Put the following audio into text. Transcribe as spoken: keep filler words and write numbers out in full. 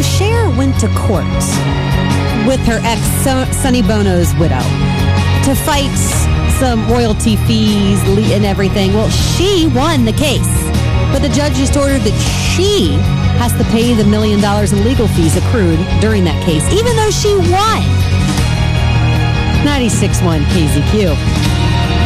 Cher went to court with her ex, Sonny Bono's widow, to fight some royalty fees and everything. Well, she won the case, but the judge just ordered that she has to pay the million dollars in legal fees accrued during that case, even though she won. ninety-six point one K Z Q.